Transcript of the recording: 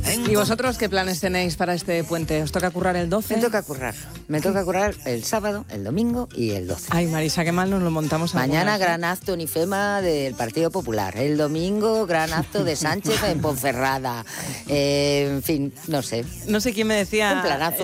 ¿Y vosotros qué planes tenéis para este puente? ¿Os toca currar el 12? Me toca currar el sábado, el domingo y el 12. Ay, Marisa, qué mal nos lo montamos. Mañana algunas, gran acto en IFEMA del Partido Popular. El domingo gran acto de Sánchez en Ponferrada. En fin, no sé. No sé quién me decía Un planazo.